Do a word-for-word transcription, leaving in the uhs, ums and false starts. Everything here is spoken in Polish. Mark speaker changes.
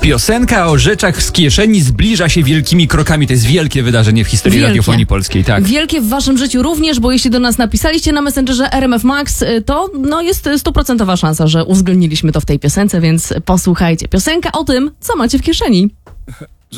Speaker 1: Piosenka o rzeczach z kieszeni zbliża się wielkimi krokami. To jest wielkie wydarzenie w historii
Speaker 2: Wielkie.
Speaker 1: radiofonii polskiej, tak.
Speaker 2: Wielkie w waszym życiu również, bo jeśli do nas napisaliście na Messengerze R M F Max, to no jest stuprocentowa szansa, że uwzględniliśmy to w tej piosence, więc posłuchajcie. Piosenka o tym, co macie w kieszeni.